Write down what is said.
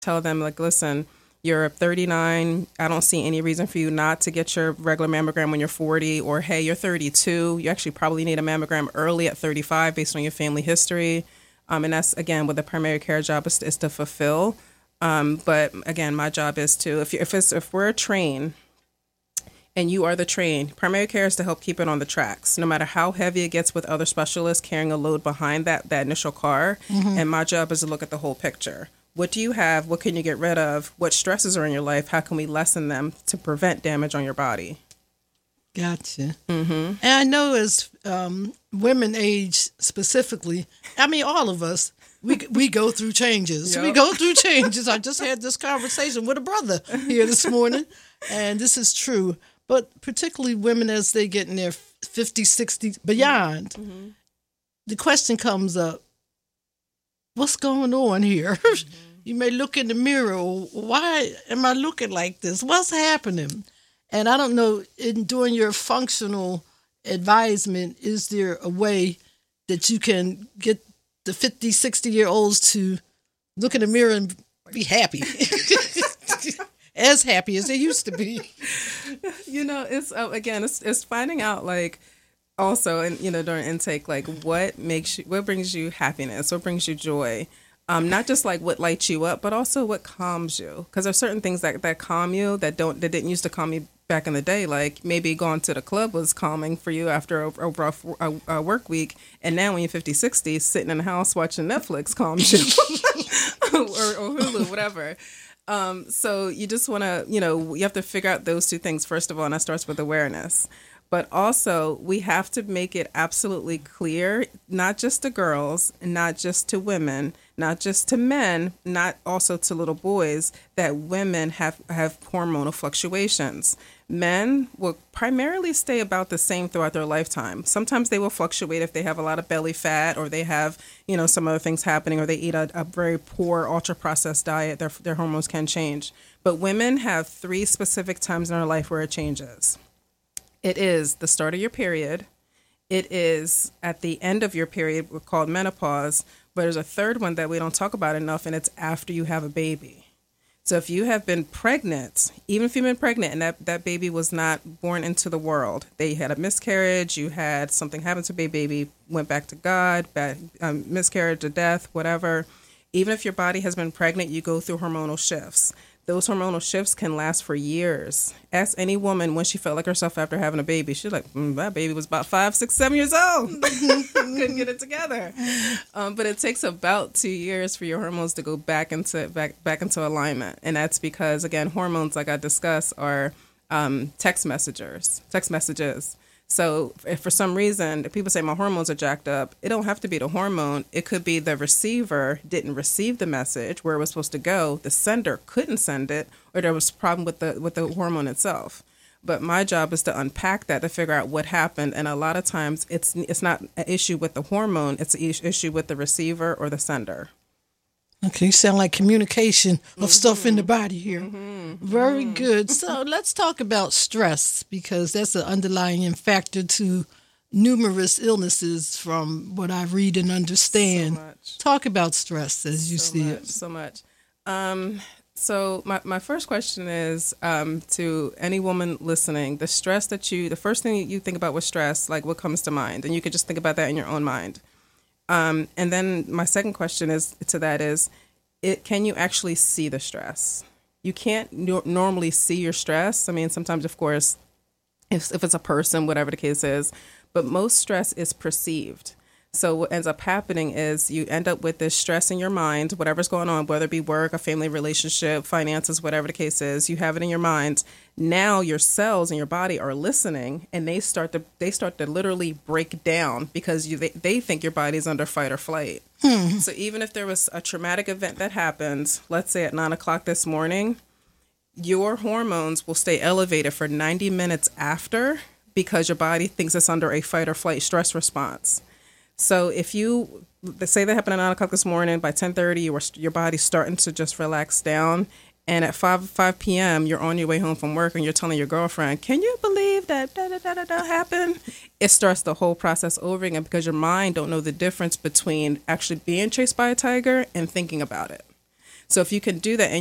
tell them, like, listen, you're 39. I don't see any reason for you not to get your regular mammogram when you're 40. Or, hey, you're 32. You actually probably need a mammogram early at 35 based on your family history. And that's, again, what the primary care job is to fulfill. But, again, my job is to, if we're trained and you are the trained, primary care is to help keep it on the tracks, no matter how heavy it gets with other specialists carrying a load behind that initial car. And my job is to look at the whole picture. What do you have? What can you get rid of? What stresses are in your life? How can we lessen them to prevent damage on your body? Gotcha. And I know as women age specifically, I mean, all of us, we go through changes. Yep. We go through changes. I just had this conversation with a brother here this morning, and this is true. But particularly women as they get in their 50, 60, beyond, the question comes up, what's going on here? You may look in the mirror, why am I looking like this? What's happening? And I don't know, during your functional advisement, is there a way that you can get the 50, 60-year-olds to look in the mirror and be happy? As happy as they used to be. It's again, it's finding out, like, also, and during intake, like, what brings you happiness, what brings you joy, not just like what lights you up, but also what calms you, because there's certain things that calm you that didn't used to calm you back in the day. Like, maybe going to the club was calming for you after a rough work week, and now when you're 50, 60, sitting in the house watching Netflix calms you, or Hulu, whatever. So you just want to, you have to figure out those two things, first of all, and that starts with awareness. But also, we have to make it absolutely clear, not just to girls, not just to women, not just to men, not also to little boys, that women have hormonal fluctuations. Men will primarily stay about the same throughout their lifetime. Sometimes they will fluctuate if they have a lot of belly fat, or they have, some other things happening, or they eat a very poor ultra-processed diet. Their hormones can change. But women have 3 specific times in their life where it changes. It is the start of your period. It is at the end of your period, called menopause. But there's a third one that we don't talk about enough, and it's after you have a baby. So if you have been pregnant, even if you've been pregnant and that baby was not born into the world, they had a miscarriage, you had something happen to baby, went back to God, miscarriage or death, whatever. Even if your body has been pregnant, you go through hormonal shifts. Those hormonal shifts can last for years. Ask any woman when she felt like herself after having a baby. She's like, that baby was about 5, 6, 7 years old. Couldn't get it together. But it takes about 2 years for your hormones to go back into alignment. And that's because, again, hormones, like I discussed, are text messages. So if for some reason if people say my hormones are jacked up, it don't have to be the hormone. It could be the receiver didn't receive the message where it was supposed to go. The sender couldn't send it, or there was a problem with the hormone itself. But my job is to unpack that, to figure out what happened. And a lot of times it's not an issue with the hormone. It's an issue with the receiver or the sender. Okay, you sound like communication of stuff in the body here. Very good. So let's talk about stress, because that's an underlying factor to numerous illnesses from what I read and understand. So much. Talk about stress as you see it. So much. So my first question is to any woman listening, the first thing you think about with stress, like what comes to mind? And you could just think about that in your own mind. And then my second question is, can you actually see the stress? You can't normally see your stress. I mean, sometimes, of course, if it's a person, whatever the case is, but most stress is perceived. So what ends up happening is you end up with this stress in your mind, whatever's going on, whether it be work, a family relationship, finances, whatever the case is, you have it in your mind. Now your cells in your body are listening, and they start to literally break down because they think your body's under fight or flight. So even if there was a traumatic event that happened, let's say at 9:00 this morning, your hormones will stay elevated for 90 minutes after, because your body thinks it's under a fight or flight stress response. So if you say that happened at 9:00 this morning, by 10:30, your body's starting to just relax down. And at 5 p.m., you're on your way home from work and you're telling your girlfriend, can you believe that happened? It starts the whole process over again, because your mind don't know the difference between actually being chased by a tiger and thinking about it. So if you can do that